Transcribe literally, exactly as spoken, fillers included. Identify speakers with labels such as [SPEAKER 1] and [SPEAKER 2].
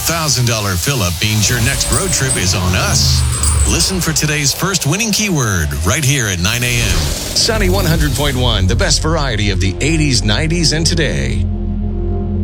[SPEAKER 1] thousand dollars fill-up means your next road trip is on us. Listen for today's first winning keyword right here at nine a.m. Sunny one hundred point one, the best variety of the eighties, nineties, and today.